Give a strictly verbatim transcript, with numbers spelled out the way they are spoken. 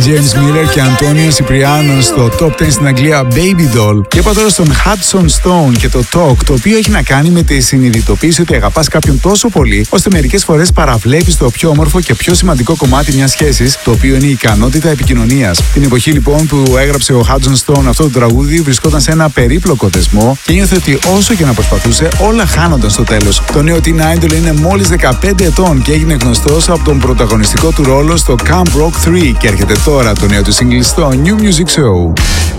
James Miller και Αντώνιο Σιπριάνο στο Top δέκα στην Αγγλία Baby Doll. Και είπα τώρα στον Hudson Stone και το Talk, το οποίο έχει να κάνει με τη συνειδητοποίηση ότι αγαπάς κάποιον τόσο πολύ, ώστε μερικές φορές παραβλέπεις το πιο όμορφο και πιο σημαντικό κομμάτι μιας σχέσης, το οποίο είναι η ικανότητα επικοινωνίας. Την εποχή λοιπόν που έγραψε ο Hudson Stone αυτό το τραγούδι, βρισκόταν σε ένα περίπλοκο δεσμό και νιώθε ότι όσο και να προσπαθούσε, όλα χάνονταν στο τέλος. Το νέο Teen Idol είναι μόλις δεκαπέντε ετών και έγινε γνωστός από τον πρωταγωνιστικό του ρόλο στο Camp Rock τρία και έρχεται τώρα το νέο του single στο New Music Show.